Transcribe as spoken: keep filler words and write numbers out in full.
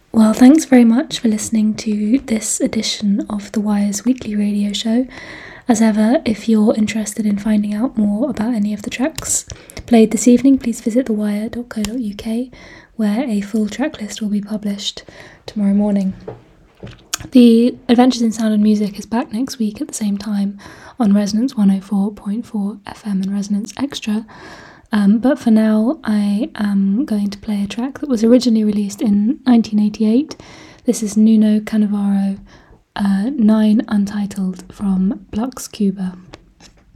Well, thanks very much for listening to this edition of The Wire's weekly radio show. As ever, if you're interested in finding out more about any of the tracks played this evening, please visit the wire dot co dot uk, where a full track list will be published tomorrow morning. The Adventures in Sound and Music is back next week at the same time on Resonance one oh four point four F M and Resonance Extra. Um, but for now, I am going to play a track that was originally released in nineteen eighty-eight. This is Nuno Canavaro, uh, nine Untitled from Blux Cuba.